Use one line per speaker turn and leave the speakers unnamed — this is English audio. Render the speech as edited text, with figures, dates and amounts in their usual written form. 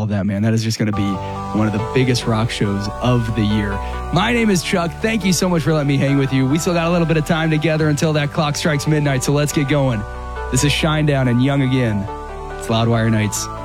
all of that, man. That is just going to be one of the biggest rock shows of the year. My name is Chuck. Thank you so much for letting me hang with you. We still got a little bit of time together until that clock strikes midnight, so let's get going. This is Shinedown and Young Again. It's Loudwire Nights.